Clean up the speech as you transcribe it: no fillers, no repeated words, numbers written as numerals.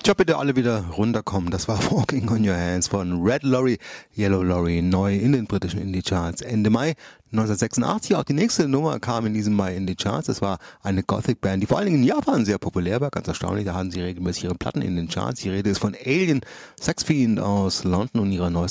Tja, bitte alle wieder runterkommen. Das war Walking on Your Hands von Red Lorry, Yellow Lorry, neu in den britischen Indie-Charts Ende Mai 1986. Auch die nächste Nummer kam in diesem Mai in die Charts. Das war eine Gothic-Band, die vor allen Dingen in Japan sehr populär war. Ganz erstaunlich, da hatten sie regelmäßig ihre Platten in den Charts. Die Rede ist von Alien Sex Fiend aus London und ihrer neuesten